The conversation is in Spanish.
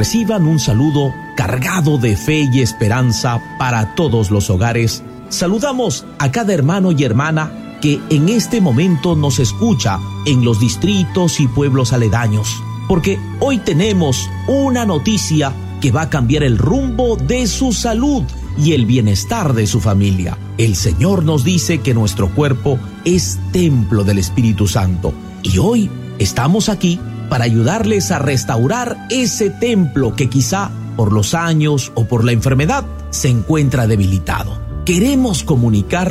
Reciban un saludo cargado de fe y esperanza para todos los hogares. Saludamos a cada hermano y hermana que en este momento nos escucha en los distritos y pueblos aledaños, porque hoy tenemos una noticia que va a cambiar el rumbo de su salud y el bienestar de su familia. El Señor nos dice que nuestro cuerpo es templo del Espíritu Santo y hoy estamos aquí para ayudarles a restaurar ese templo que quizá por los años o por la enfermedad se encuentra debilitado. Queremos comunicar